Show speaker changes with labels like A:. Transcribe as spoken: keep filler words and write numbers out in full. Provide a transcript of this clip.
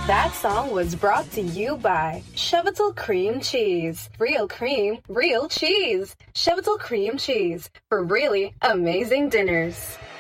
A: That song was brought to you by Chevital Cream Cheese. Real cream, real cheese. Chevital Cream Cheese for really amazing dinners.